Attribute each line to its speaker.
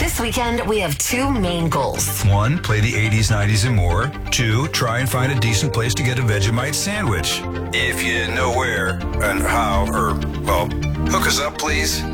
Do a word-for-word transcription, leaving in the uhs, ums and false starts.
Speaker 1: This weekend, we have two main goals.
Speaker 2: One, play the eighties, nineties, and more. Two, try and find a decent place to get a Vegemite sandwich. If you know where and how, or, well, hook us up, please.